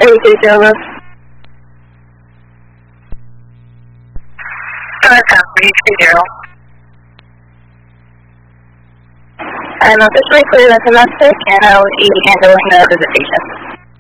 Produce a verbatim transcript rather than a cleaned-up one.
thirty-two Jova. Alright, copy, zero. I'm officially clear as domestic, and I will be handling the visitation.